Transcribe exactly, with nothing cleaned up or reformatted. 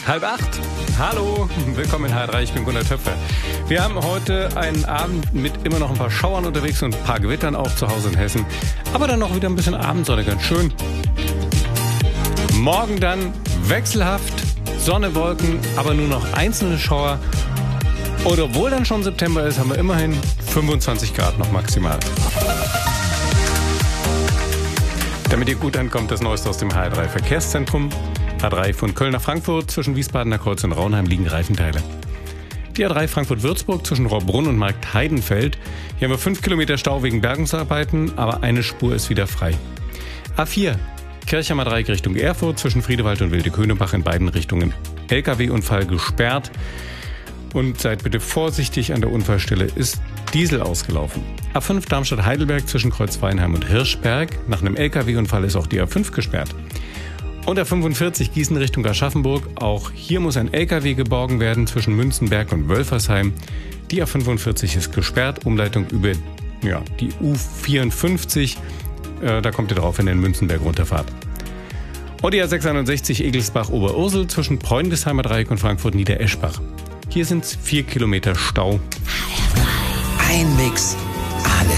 Halb acht. Hallo, willkommen in H drei, ich bin Gunnar Töpfer. Wir haben heute einen Abend mit immer noch ein paar Schauern unterwegs und ein paar Gewittern auch zu Hause in Hessen. Aber dann noch wieder ein bisschen Abendsonne, ganz schön. Morgen dann wechselhaft, Sonne, Wolken, aber nur noch einzelne Schauer. Und obwohl dann schon September ist, haben wir immerhin fünfundzwanzig Grad noch maximal. Damit ihr gut ankommt, das Neueste aus dem H drei Verkehrszentrum. A drei von Köln nach Frankfurt, zwischen Wiesbadener Kreuz und Raunheim liegen Reifenteile. Die A drei Frankfurt-Würzburg zwischen Rohrbrunn und Markt Heidenfeld. Hier haben wir fünf Kilometer Stau wegen Bergungsarbeiten, aber eine Spur ist wieder frei. A vier Kirchheimer Dreieck Richtung Erfurt, zwischen Friedewald und Wilde-Könebach in beiden Richtungen L K W-Unfall gesperrt. Und seid bitte vorsichtig, an der Unfallstelle ist Diesel ausgelaufen. A fünf Darmstadt-Heidelberg zwischen Kreuzweinheim und Hirschberg. Nach einem L K W-Unfall ist auch die A fünf gesperrt. Und A fünfundvierzig Gießen Richtung Aschaffenburg. Auch hier muss ein L K W geborgen werden zwischen Münzenberg und Wölfersheim. Die A fünfundvierzig ist gesperrt. Umleitung über ja, die U vierundfünfzig. Äh, da kommt ihr drauf, wenn ihr in Münzenberg runterfahrt. Und die A sechshundertsechzig Egelsbach-Oberursel zwischen Preundesheimer Dreieck und Frankfurt-Niedereschbach. Hier sind es vier Kilometer Stau. Ein Mix.